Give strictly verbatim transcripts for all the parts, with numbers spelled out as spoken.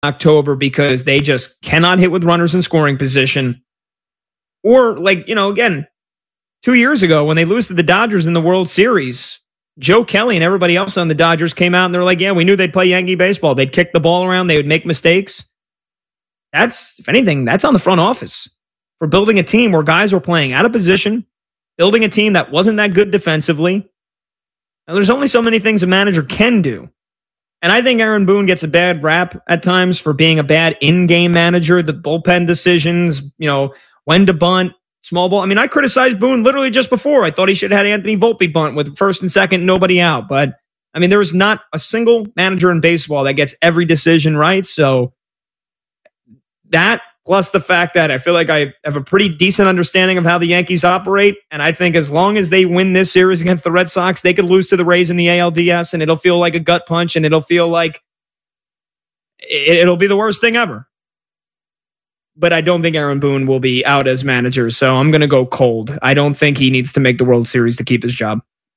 October because they just cannot hit with runners in scoring position. Or, like, you know, again, two years ago when they lose to the Dodgers in the World Series, Joe Kelly and everybody else on the Dodgers came out and they're like, yeah, we knew they'd play Yankee baseball. They'd kick the ball around. They would make mistakes. That's, if anything, that's on the front office for building a team where guys were playing out of position, building a team that wasn't that good defensively. Now, there's only so many things a manager can do. And I think Aaron Boone gets a bad rap at times for being a bad in-game manager, the bullpen decisions, you know, when to bunt, small ball. I mean, I criticized Boone literally just before. I thought he should have had Anthony Volpe bunt with first and second, nobody out. But, I mean, there is not a single manager in baseball that gets every decision right. So that, plus the fact that I feel like I have a pretty decent understanding of how the Yankees operate. And I think as long as they win this series against the Red Sox, they could lose to the Rays in the A L D S and it'll feel like a gut punch and it'll feel like it, it'll be the worst thing ever. But I don't think Aaron Boone will be out as manager. So I'm going to go cold. I don't think he needs to make the World Series to keep his job.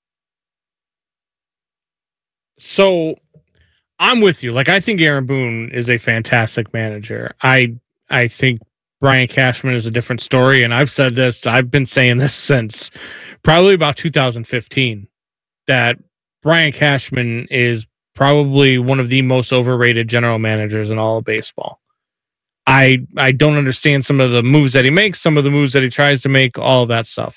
So I'm with you. Like, I think Aaron Boone is a fantastic manager. I, I think Brian Cashman is a different story. And I've said this, I've been saying this since probably about two thousand fifteen, that Brian Cashman is probably one of the most overrated general managers in all of baseball. I I don't understand some of the moves that he makes, some of the moves that he tries to make, all of that stuff.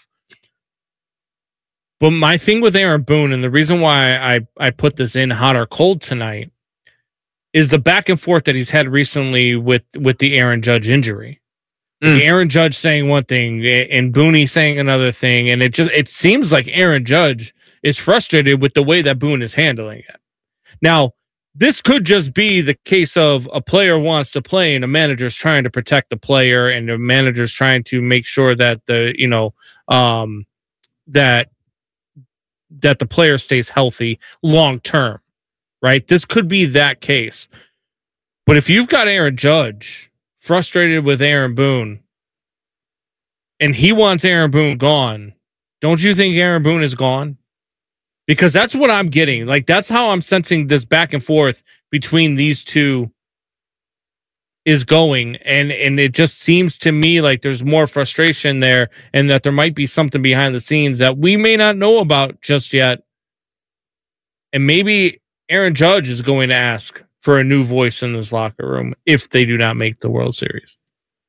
But my thing with Aaron Boone, and the reason why I, I put this in hot or cold tonight, is the back and forth that he's had recently with, with the Aaron Judge injury. Mm. The Aaron Judge saying one thing and Booney saying another thing, and it just it seems like Aaron Judge is frustrated with the way that Boone is handling it. Now, this could just be the case of a player wants to play and a manager's trying to protect the player and the manager's trying to make sure that the, you know, um, that, that the player stays healthy long term, right? This could be that case. But if you've got Aaron Judge frustrated with Aaron Boone and he wants Aaron Boone gone, don't you think Aaron Boone is gone? Because that's what I'm getting. Like, that's how I'm sensing this back and forth between these two is going. And, and it just seems to me like there's more frustration there and that there might be something behind the scenes that we may not know about just yet. And maybe Aaron Judge is going to ask for a new voice in this locker room if they do not make the World Series.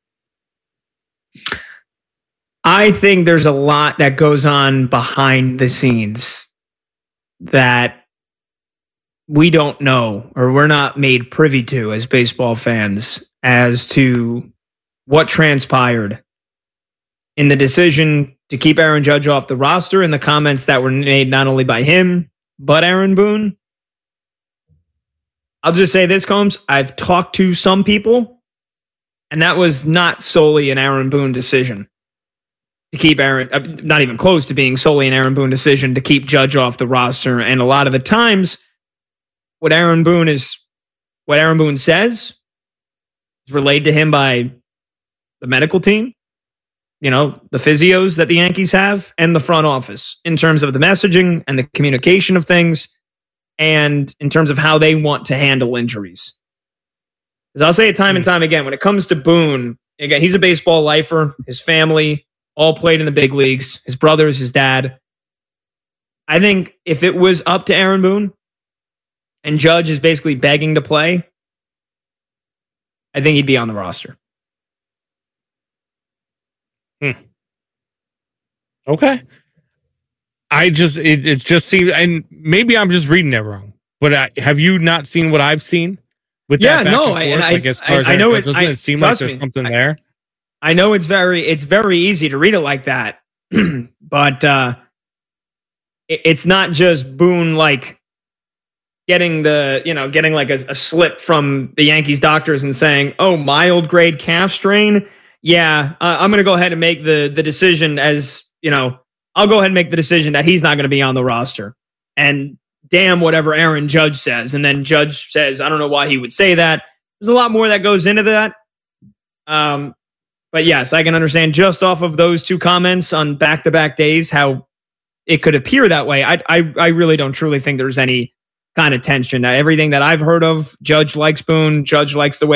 I think there's a lot that goes on behind the scenes that we don't know or we're not made privy to as baseball fans as to what transpired in the decision to keep Aaron Judge off the roster and the comments that were made not only by him, but Aaron Boone. I'll just say this, Combs. I've talked to some people, and that was not solely an Aaron Boone decision. To keep Aaron, uh, not even close to being solely an Aaron Boone decision to keep Judge off the roster. And a lot of the times, what Aaron Boone is, what Aaron Boone says is relayed to him by the medical team, you know, the physios that the Yankees have, and the front office in terms of the messaging and the communication of things, and in terms of how they want to handle injuries. Because I'll say it time and time again, when it comes to Boone, again, he's a baseball lifer, his family all played in the big leagues. His brothers, his dad. I think if it was up to Aaron Boone and Judge is basically begging to play, I think he'd be on the roster. Hmm. Okay. I just, it, it just seems, and maybe I'm just reading it wrong, but I, have you not seen what I've seen with yeah, that? Yeah, no, I, and I, like as far I, as I know it, it doesn't I, it seem like there's me, something I, there? I know it's very, it's very easy to read it like that, but uh, it, it's not just Boone like getting the, you know, getting like a, a slip from the Yankees doctors and saying, "Oh, mild grade calf strain. Yeah, uh, I'm going to go ahead and make the the decision as, you know, I'll go ahead and make the decision that he's not going to be on the roster." And damn whatever Aaron Judge says. And then Judge says, I don't know why he would say that. There's a lot more that goes into that. Um, but yes, I can understand just off of those two comments on back-to-back days how it could appear that way. I, I, I really don't truly think there's any kind of tension. Now, everything that I've heard of, Judge likes Boone. Judge likes the way